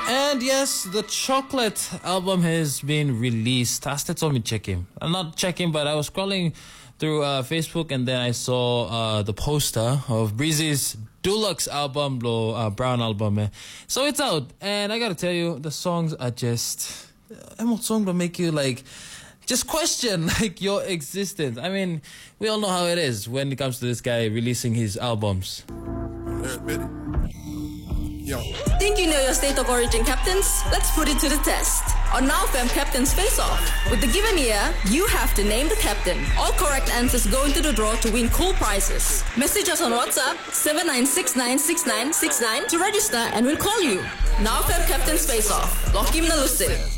And yes, the Chocolate album has been released. Asta told me check him. I'm not checking, but I was scrolling through Facebook and then I saw the poster of Breezy's Deluxe album, Brown album. So it's out, and I gotta tell you, the songs are just song to make you like just question like your existence. I mean, we all know how it is when it comes to this guy releasing his albums. Yo. Think you know your state of origin captains? Let's put it to the test. On Now Fam Captains Face Off. With the given year, you have to name the captain. All correct answers go into the draw to win cool prizes. Message us on WhatsApp 79696969 to register and we'll call you. Now Fam Captains Face Off. Lock in the Lucid.